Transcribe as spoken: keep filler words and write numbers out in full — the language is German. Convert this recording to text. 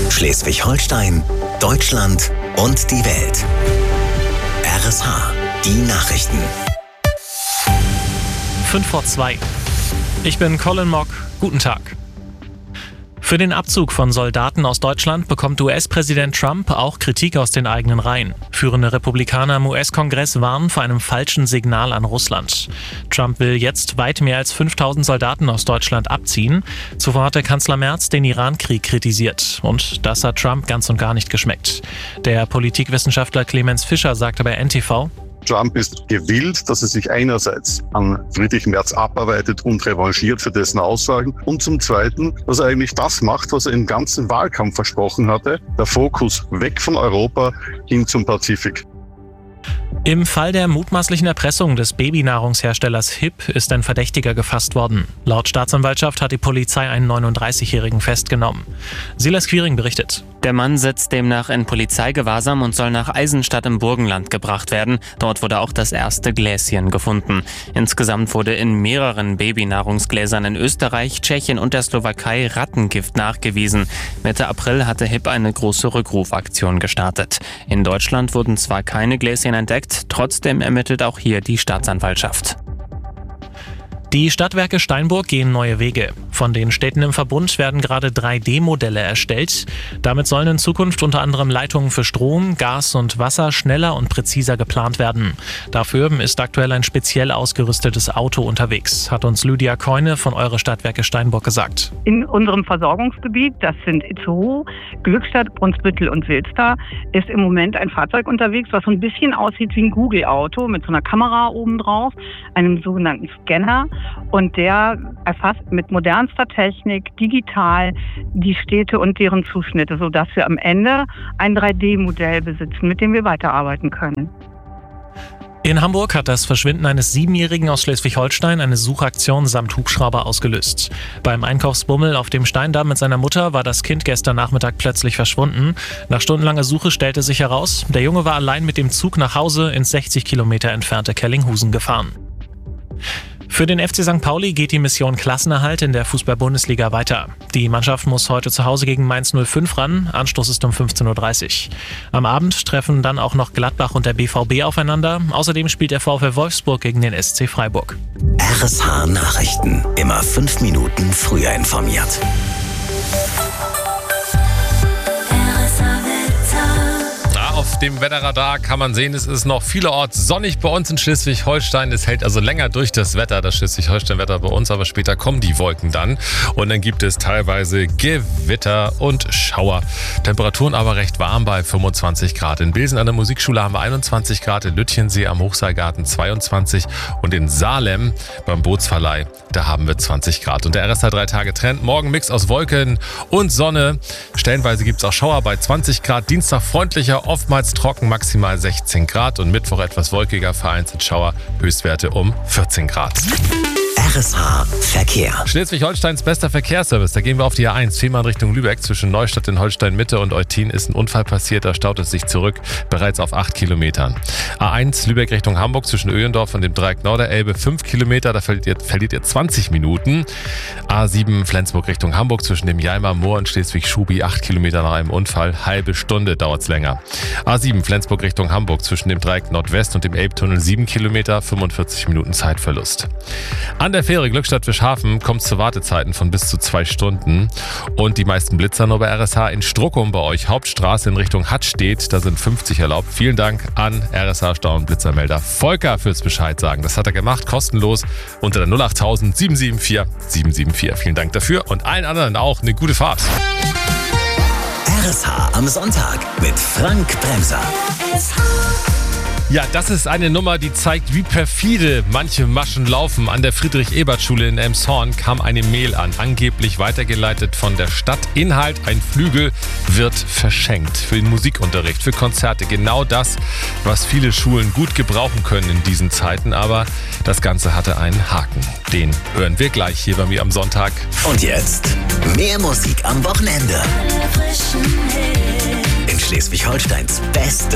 Schleswig-Holstein, Deutschland und die Welt. R S H, die Nachrichten. fünf vor zwei. Ich bin Colin Mock. Guten Tag. Für den Abzug von Soldaten aus Deutschland bekommt U S-Präsident Trump auch Kritik aus den eigenen Reihen. Führende Republikaner im U S-Kongress warnen vor einem falschen Signal an Russland. Trump will jetzt weit mehr als fünftausend Soldaten aus Deutschland abziehen. Zuvor hat der Kanzler Merz den Iran-Krieg kritisiert. Und das hat Trump ganz und gar nicht geschmeckt. Der Politikwissenschaftler Clemens Fischer sagte bei N T V: Trump ist gewillt, dass er sich einerseits an Friedrich Merz abarbeitet und revanchiert für dessen Aussagen und zum Zweiten, dass er eigentlich das macht, was er im ganzen Wahlkampf versprochen hatte, der Fokus weg von Europa hin zum Pazifik. Im Fall der mutmaßlichen Erpressung des Babynahrungsherstellers H I P ist ein Verdächtiger gefasst worden. Laut Staatsanwaltschaft hat die Polizei einen neununddreißigjährigen festgenommen. Silas Quiring berichtet. Der Mann sitzt demnach in Polizeigewahrsam und soll nach Eisenstadt im Burgenland gebracht werden. Dort wurde auch das erste Gläschen gefunden. Insgesamt wurde in mehreren Babynahrungsgläsern in Österreich, Tschechien und der Slowakei Rattengift nachgewiesen. Mitte April hatte H I P eine große Rückrufaktion gestartet. In Deutschland wurden zwar keine Gläschen entdeckt, trotzdem ermittelt auch hier die Staatsanwaltschaft. Die Stadtwerke Steinburg gehen neue Wege. Von den Städten im Verbund werden gerade drei D Modelle erstellt. Damit sollen in Zukunft unter anderem Leitungen für Strom, Gas und Wasser schneller und präziser geplant werden. Dafür ist aktuell ein speziell ausgerüstetes Auto unterwegs, hat uns Lydia Keune von Eure Stadtwerke Steinburg gesagt. In unserem Versorgungsgebiet, das sind Itzehoe, Glückstadt, Brunsbüttel und Wilster, ist im Moment ein Fahrzeug unterwegs, was so ein bisschen aussieht wie ein Google-Auto mit so einer Kamera oben drauf, einem sogenannten Scanner. Und der erfasst mit modernster Technik digital die Städte und deren Zuschnitte, sodass wir am Ende ein drei D Modell besitzen, mit dem wir weiterarbeiten können. In Hamburg hat das Verschwinden eines Siebenjährigen aus Schleswig-Holstein eine Suchaktion samt Hubschrauber ausgelöst. Beim Einkaufsbummel auf dem Steindamm mit seiner Mutter war das Kind gestern Nachmittag plötzlich verschwunden. Nach stundenlanger Suche stellte sich heraus, der Junge war allein mit dem Zug nach Hause ins sechzig Kilometer entfernte Kellinghusen gefahren. Für den F C Sankt Pauli geht die Mission Klassenerhalt in der Fußball-Bundesliga weiter. Die Mannschaft muss heute zu Hause gegen Mainz null fünf ran. Anstoß ist um fünfzehn Uhr dreißig. Am Abend treffen dann auch noch Gladbach und der B V B aufeinander. Außerdem spielt der VfL Wolfsburg gegen den S C Freiburg. R S H Nachrichten. Immer fünf Minuten früher informiert. Auf dem Wetterradar kann man sehen, es ist noch vielerorts sonnig bei uns in Schleswig-Holstein. Es hält also länger durch das Wetter, das Schleswig-Holstein-Wetter bei uns, aber später kommen die Wolken dann. Und dann gibt es teilweise Gewitter und Schauer. Temperaturen aber recht warm bei fünfundzwanzig Grad. In Bilsen an der Musikschule haben wir einundzwanzig Grad, in Lütjensee am Hochseilgarten zweiundzwanzig und in Salem beim Bootsverleih, da haben wir zwanzig Grad. Und der R S H drei Tage Trend, morgen Mix aus Wolken und Sonne. Stellenweise gibt es auch Schauer bei zwanzig Grad, Dienstag freundlicher, oftmals trocken, maximal sechzehn Grad und Mittwoch etwas wolkiger, vereinzelt Schauer, Höchstwerte um vierzehn Grad. R S H Verkehr. Schleswig-Holsteins bester Verkehrsservice. Da gehen wir auf die A eins, Fehmarn Richtung Lübeck. Zwischen Neustadt in Holstein-Mitte und Eutin ist ein Unfall passiert. Da staut es sich zurück, bereits auf acht Kilometern. A eins, Lübeck Richtung Hamburg zwischen Öhendorf und dem Dreieck Norderelbe fünf Kilometer. Da verliert ihr, verliert ihr zwanzig Minuten. A sieben, Flensburg Richtung Hamburg zwischen dem Jaimer Moor und Schleswig-Schubi acht Kilometer nach einem Unfall. Halbe Stunde dauert es länger. A sieben, Flensburg Richtung Hamburg zwischen dem Dreieck Nordwest und dem Elbtunnel sieben Kilometer, fünfundvierzig Minuten Zeitverlust. An der Fähre Glückstadt-Fischhafen kommt es zu Wartezeiten von bis zu zwei Stunden. Und die meisten Blitzer nur bei R S H in Struckum bei euch. Hauptstraße in Richtung Hattstedt, da sind fünfzig erlaubt. Vielen Dank an R S H Stau- und Blitzermelder Volker fürs Bescheid sagen. Das hat er gemacht, kostenlos unter der null acht null null sieben sieben vier sieben sieben vier. Vielen Dank dafür und allen anderen auch eine gute Fahrt. R S H am Sonntag mit Frank Bremser. Ja, das ist eine Nummer, die zeigt, wie perfide manche Maschen laufen. An der Friedrich-Ebert-Schule in Elmshorn kam eine Mail an, angeblich weitergeleitet von der Stadt. Inhalt: ein Flügel wird verschenkt für den Musikunterricht, für Konzerte. Genau das, was viele Schulen gut gebrauchen können in diesen Zeiten. Aber das Ganze hatte einen Haken. Den hören wir gleich hier bei mir am Sonntag. Und jetzt mehr Musik am Wochenende. In Schleswig-Holsteins beste